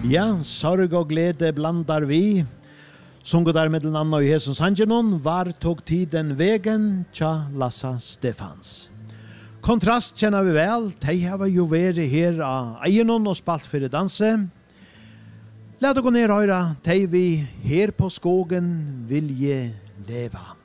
Ja, sorg og glede blandar vi. Sunget der med Anna og Jesus Angenon var tog tiden vegen tja Lassa Stefans. Kontrast kjenner vi vel, de har jo vært her av Egenon og spalt for danse. Lad å gå ned høyre, de vi her på skogen vilje leva.